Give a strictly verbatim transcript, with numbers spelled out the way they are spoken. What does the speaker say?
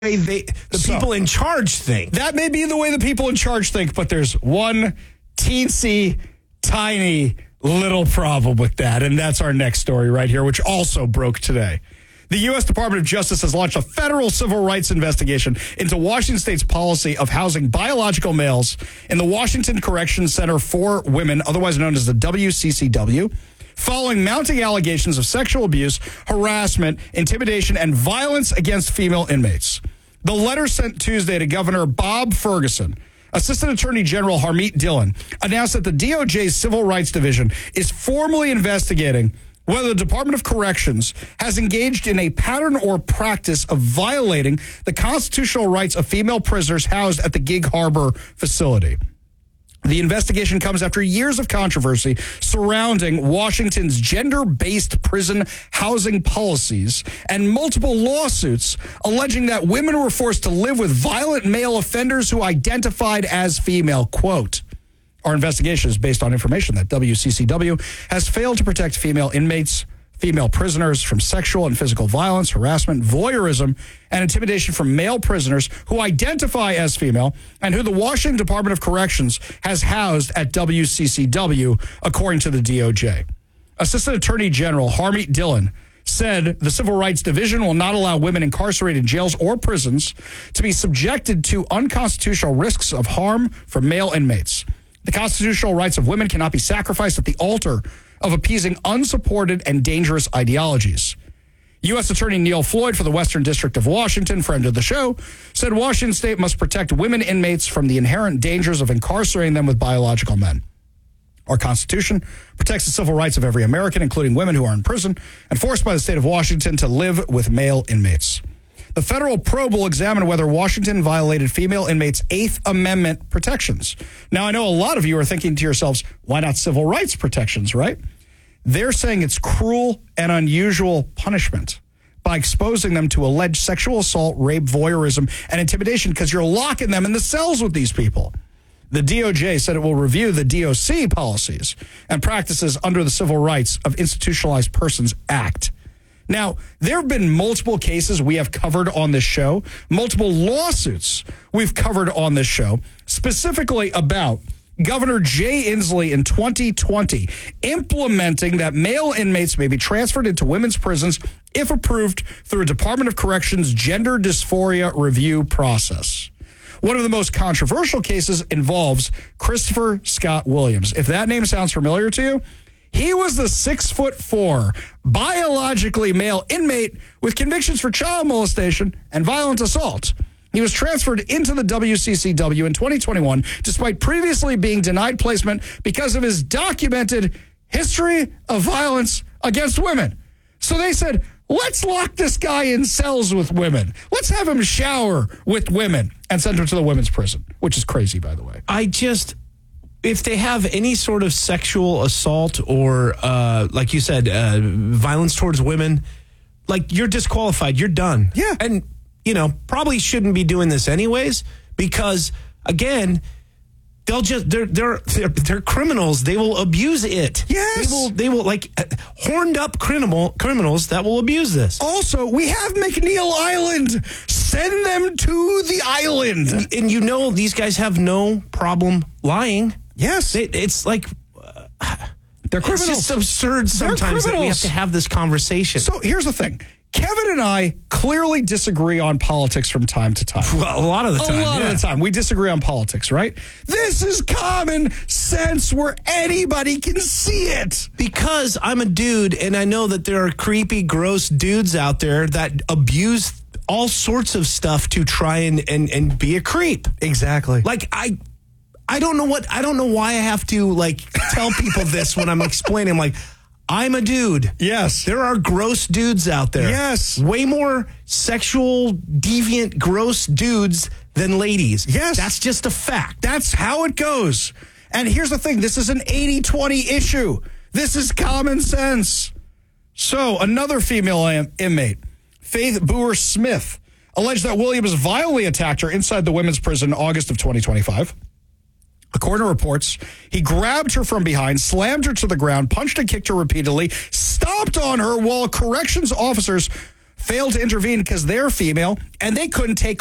They, the so, people in charge think. That may be the way the people in charge think, but there's one teensy, tiny little problem with that, and that's our next story right here, which also broke today. The U S Department of Justice has launched a federal civil rights investigation into Washington State's policy of housing biological males in the Washington Correction Center for Women, otherwise known as the W C C W, following mounting allegations of sexual abuse, harassment, intimidation, and violence against female inmates. The letter sent Tuesday to Governor Bob Ferguson, Assistant Attorney General Harmeet Dillon, announced that the D O J's Civil Rights Division is formally investigating whether the Department of Corrections has engaged in a pattern or practice of violating the constitutional rights of female prisoners housed at the Gig Harbor facility. The investigation comes after years of controversy surrounding Washington's gender-based prison housing policies and multiple lawsuits alleging that women were forced to live with violent male offenders who identified as female. Quote, our investigation is based on information that W C C W has failed to protect female inmates, female prisoners from sexual and physical violence, harassment, voyeurism, and intimidation from male prisoners who identify as female and who the Washington Department of Corrections has housed at W C C W, according to the D O J. Assistant Attorney General Harmeet Dillon said the Civil Rights Division will not allow women incarcerated in jails or prisons to be subjected to unconstitutional risks of harm from male inmates. The constitutional rights of women cannot be sacrificed at the altar of appeasing unsupported and dangerous ideologies. U S Attorney Neil Floyd for the Western District of Washington, friend of the show, said Washington State must protect women inmates from the inherent dangers of incarcerating them with biological men. Our Constitution protects the civil rights of every American, including women who are in prison and forced by the state of Washington to live with male inmates. The federal probe will examine whether Washington violated female inmates' Eighth Amendment protections. Now, I know a lot of you are thinking to yourselves, why not civil rights protections, right? They're saying it's cruel and unusual punishment by exposing them to alleged sexual assault, rape, voyeurism, and intimidation because you're locking them in the cells with these people. The D O J said it will review the D O C policies and practices under the Civil Rights of Institutionalized Persons Act. Now, there have been multiple cases we have covered on this show, multiple lawsuits we've covered on this show, specifically about Governor Jay Inslee in twenty twenty implementing that male inmates may be transferred into women's prisons if approved through a Department of Corrections gender dysphoria review process. One of the most controversial cases involves Christopher Scott Williams. If that name sounds familiar to you, he was the six foot four, biologically male inmate with convictions for child molestation and violent assault. He was transferred into the W C C W in twenty twenty-one, despite previously being denied placement because of his documented history of violence against women. So they said, let's lock this guy in cells with women. Let's have him shower with women and send him to the women's prison, which is crazy, by the way. I just... If they have any sort of sexual assault or, uh, like you said, uh, violence towards women, like you're disqualified, you're done. Yeah. And, you know, probably shouldn't be doing this anyways because, again, they'll just, they're, they're, they're, they're criminals. They will abuse it. Yes. They will, they will like uh, horned up criminal criminals that will abuse this. Also, we have McNeil Island. Send them to the island. And, and you know, these guys have no problem lying. Yes. It, it's like, uh, they're criminals. It's just absurd sometimes that we have to have this conversation. So here's the thing. Kevin and I clearly disagree on politics from time to time. Well, a lot of the time. A lot yeah. of the time. We disagree on politics, right? This is common sense where anybody can see it. Because I'm a dude and I know that there are creepy, gross dudes out there that abuse all sorts of stuff to try and, and, and be a creep. Exactly. Like, I... I don't know what, I don't know why I have to, like, tell people this when I'm explaining. I'm like, I'm a dude. Yes. There are gross dudes out there. Yes. Way more sexual, deviant, gross dudes than ladies. Yes. That's just a fact. That's how it goes. And here's the thing. This is an eighty twenty issue. This is common sense. So, another female im- inmate, Faith Boer Smith, alleged that Williams violently attacked her inside the women's prison in August of twenty twenty-five. According to reports, he grabbed her from behind, slammed her to the ground, punched and kicked her repeatedly, stomped on her while corrections officers failed to intervene because they're female and they couldn't take